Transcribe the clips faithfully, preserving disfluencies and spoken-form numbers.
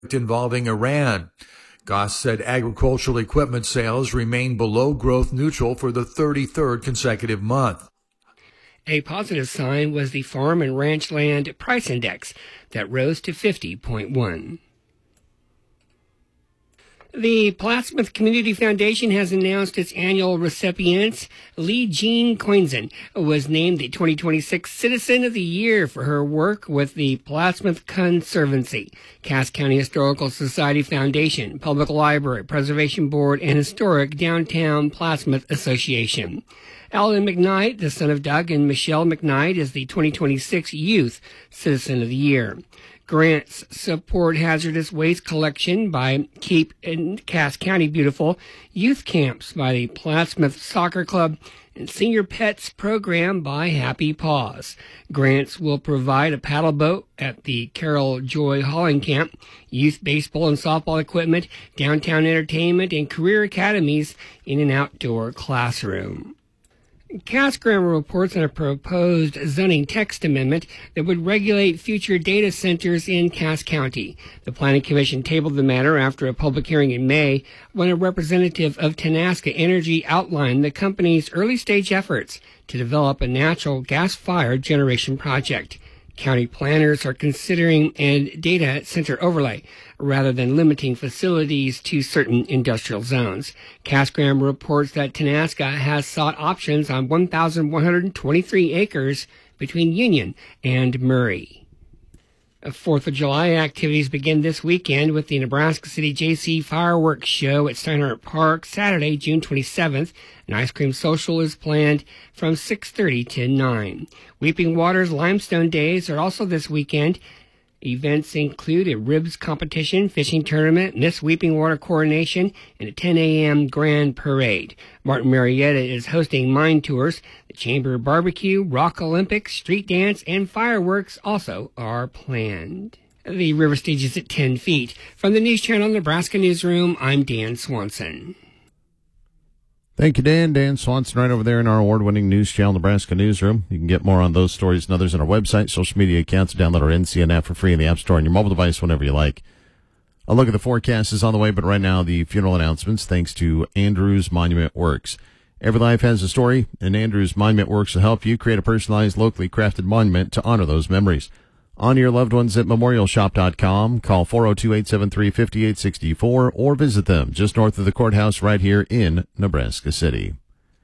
involving Iran. Goss said agricultural equipment sales remain below growth neutral for the thirty-third consecutive month. A positive sign was the farm and ranch land price index that rose to fifty point one. The Plattsmouth Community Foundation has announced its annual recipients. Lee Jean Coinson was named the twenty twenty-six Citizen of the Year for her work with the Plattsmouth Conservancy, Cass County Historical Society Foundation, Public Library, Preservation Board, and Historic Downtown Plattsmouth Association. Alan McKnight, the son of Doug and Michelle McKnight, is the twenty twenty-six Youth Citizen of the Year. Grants support hazardous waste collection by Keep in Cass County Beautiful, youth camps by the Plattsmouth Soccer Club, and senior pets program by Happy Paws. Grants will provide a paddle boat at the Carol Joy Hauling Camp, youth baseball and softball equipment, downtown entertainment, and career academies in an outdoor classroom. Cass Grammar reports on a proposed zoning text amendment that would regulate future data centers in Cass County. The Planning Commission tabled the matter after a public hearing in May when a representative of Tenaska Energy outlined the company's early-stage efforts to develop a natural gas-fired generation project. County planners are considering a data center overlay rather than limiting facilities to certain industrial zones. Cass Grammar reports that Tenaska has sought options on one thousand one hundred twenty-three acres between Union and Murray. Fourth of July activities begin this weekend with the Nebraska City J C Fireworks Show at Steinhardt Park, Saturday, June twenty-seventh. An ice cream social is planned from six thirty to nine. Weeping Waters Limestone Days are also this weekend. Events include a ribs competition, fishing tournament, Miss Weeping Water coronation, and a ten a.m. grand parade. Martin Marietta is hosting mine tours. The Chamber Barbecue, Rock Olympics, street dance, and fireworks also are planned. The river stage is at ten feet. From the News Channel Nebraska Newsroom, I'm Dan Swanson. Thank you, Dan. Dan Swanson right over there in our award-winning News Channel Nebraska Newsroom. You can get more on those stories and others on our website, social media accounts, download our N C N app for free in the App Store on your mobile device whenever you like. A look at the forecast is on the way, but right now the funeral announcements thanks to Andrews Monument Works. Every life has a story, and Andrews Monument Works will help you create a personalized, locally crafted monument to honor those memories. Honor your loved ones at memorial shop dot com. Call four oh two, eight seven three, five eight six four or visit them just north of the courthouse right here in Nebraska City.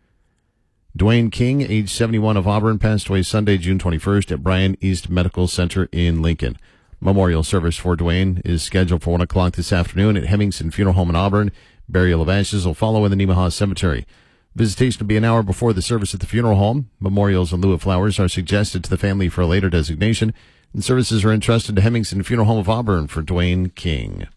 Dwayne King, age seventy-one, of Auburn, passed away Sunday, June twenty-first at Bryan East Medical Center in Lincoln. Memorial service for Dwayne is scheduled for one o'clock this afternoon at Hemmingson Funeral Home in Auburn. Burial of ashes will follow in the Nemaha Cemetery. Visitation will be an hour before the service at the funeral home. Memorials in lieu of flowers are suggested to the family for a later designation, and services are entrusted to Hemmingson Funeral Home of Auburn for Dwayne King.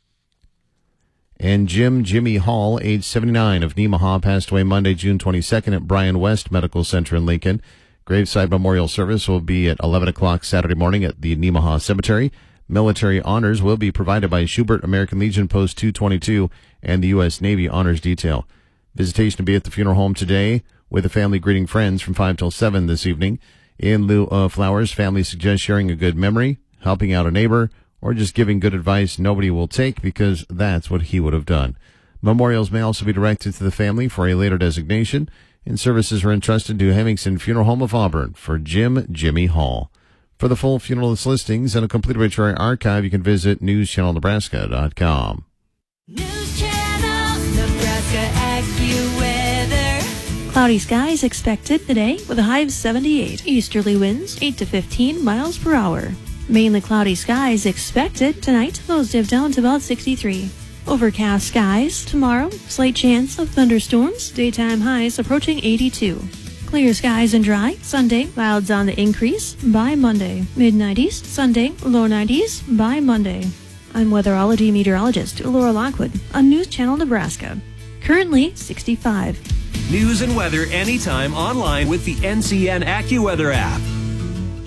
And Jim Jimmy Hall, age seventy-nine, of Nemaha, passed away Monday, June twenty-second at Bryan West Medical Center in Lincoln. Graveside memorial service will be at eleven o'clock Saturday morning at the Nemaha Cemetery. Military honors will be provided by Schubert American Legion Post two twenty-two and the U S Navy Honors Detail. Visitation will be at the funeral home today with the family greeting friends from five till seven this evening. In lieu of flowers, families suggest sharing a good memory, helping out a neighbor, or just giving good advice nobody will take because that's what he would have done. Memorials may also be directed to the family for a later designation, and services are entrusted to Hemmingson Funeral Home of Auburn for Jim Jimmy Hall. For the full funeral listings and a complete obituary archive, you can visit news channel nebraska dot com. News Channel Nebraska AccuWeather. Cloudy skies expected today with a high of seventy-eight. Easterly winds eight to fifteen miles per hour. Mainly cloudy skies expected tonight. Those dip down to about sixty-three. Overcast skies tomorrow. Slight chance of thunderstorms. Daytime highs approaching eighty-two. Clear skies and dry. Sunday, clouds on the increase by Monday. Mid nineties. Sunday, low nineties by Monday. I'm weatherology meteorologist Laura Lockwood on News Channel Nebraska. Currently sixty-five. News and weather anytime online with the N C N AccuWeather app.